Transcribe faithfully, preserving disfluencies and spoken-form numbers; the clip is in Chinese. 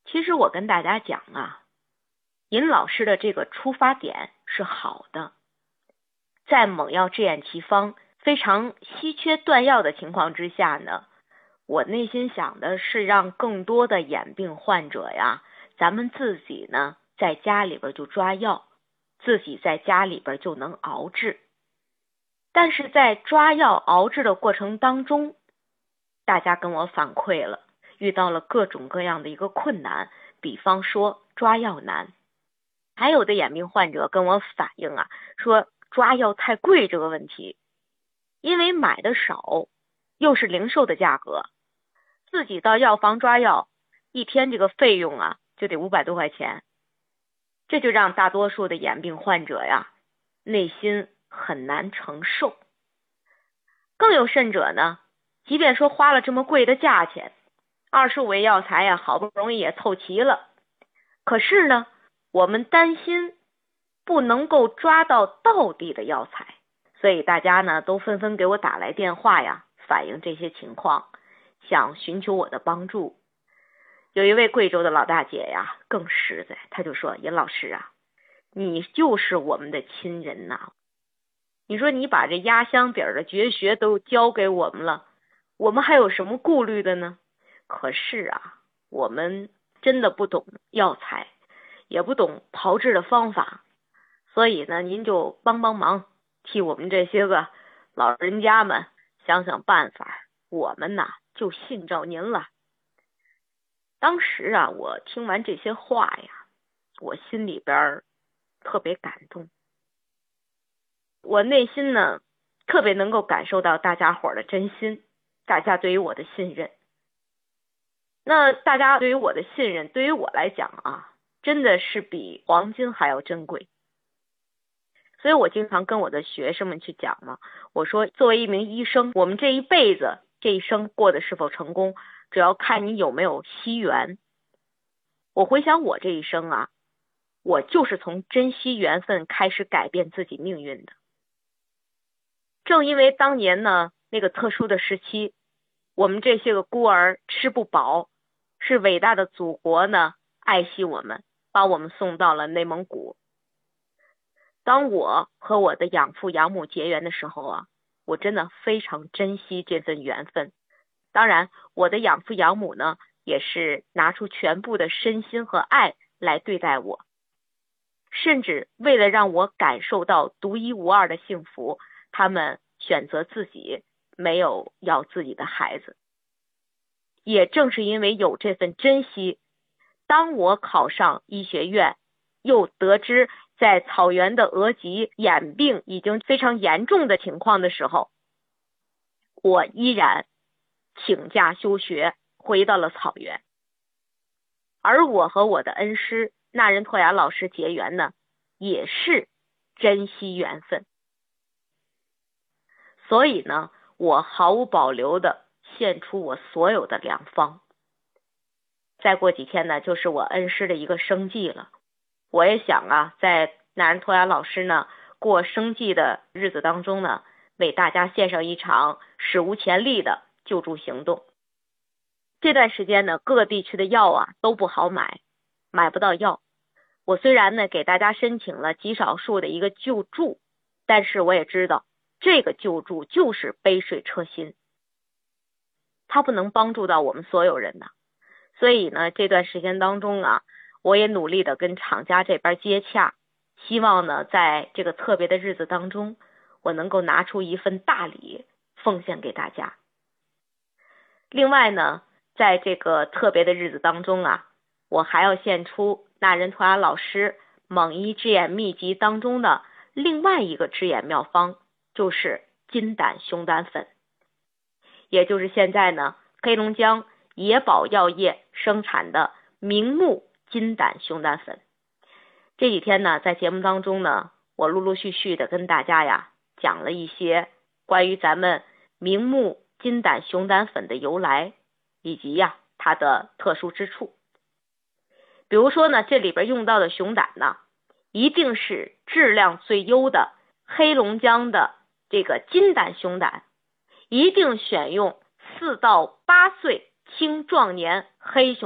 其实我跟大家讲啊，尹老师的这个出发点是好的。在猛药制眼奇方非常稀缺断药的情况之下呢，我内心想的是让更多的眼病患者呀，咱们自己呢在家里边就抓药，自己在家里边就能熬制。但是在抓药熬制的过程当中，大家跟我反馈了，遇到了各种各样的一个困难，比方说抓药难。还有的眼病患者跟我反映啊，说抓药太贵这个问题，因为买的少，又是零售的价格，自己到药房抓药，一天这个费用啊就得五百多块钱，这就让大多数的眼病患者呀内心很难承受。更有甚者呢，即便说花了这么贵的价钱，二十五味药材呀好不容易也凑齐了，可是呢我们担心不能够抓到道地的药材，所以大家呢都纷纷给我打来电话呀，反映这些情况，想寻求我的帮助。有一位贵州的老大姐呀更实在，她就说：尹老师啊，你就是我们的亲人呐，你说你把这压箱底儿的绝学都教给我们了，我们还有什么顾虑的呢？可是啊，我们真的不懂药材，也不懂炮制的方法，所以呢您就帮帮忙，替我们这些个老人家们想想办法，我们呐就信照您了。当时啊我听完这些话呀，我心里边特别感动，我内心呢特别能够感受到大家伙的真心，大家对于我的信任。那大家对于我的信任，对于我来讲啊，真的是比黄金还要珍贵。所以我经常跟我的学生们去讲嘛，我说作为一名医生，我们这一辈子这一生过得是否成功，主要看你有没有惜缘。我回想我这一生啊，我就是从珍惜缘分开始改变自己命运的。正因为当年呢那个特殊的时期，我们这些个孤儿吃不饱，是伟大的祖国呢爱惜我们，把我们送到了内蒙古。当我和我的养父养母结缘的时候啊，我真的非常珍惜这份缘分。当然我的养父养母呢也是拿出全部的身心和爱来对待我，甚至为了让我感受到独一无二的幸福，他们选择自己没有要自己的孩子。也正是因为有这份珍惜，当我考上医学院，又得知在草原的额吉眼病已经非常严重的情况的时候，我依然请假休学回到了草原。而我和我的恩师那仁托雅老师结缘呢，也是珍惜缘分。所以呢，我毫无保留的献出我所有的良方。再过几天呢，就是我恩师的一个生祭了。我也想啊，在那仁托雅老师呢过生祭的日子当中呢，为大家献上一场史无前例的救助行动。这段时间呢，各个地区的药啊都不好买，买不到药。我虽然呢给大家申请了极少数的一个救助，但是我也知道这个救助就是杯水车薪，它不能帮助到我们所有人的。所以呢，这段时间当中啊，我也努力的跟厂家这边接洽，希望呢在这个特别的日子当中，我能够拿出一份大礼奉献给大家。另外呢，在这个特别的日子当中啊，我还要献出那仁托雅老师蒙医治眼秘籍当中的另外一个治眼妙方，就是金胆熊胆粉。也就是现在呢黑龙江野保药业生产的明目金胆熊胆粉。这几天呢在节目当中呢，我陆陆续续的跟大家呀讲了一些关于咱们明目金胆熊胆粉的由来，以及呀它的特殊之处。比如说呢，这里边用到的熊胆呢，一定是质量最优的黑龙江的这个金胆熊胆，一定选用四到八岁青壮年黑熊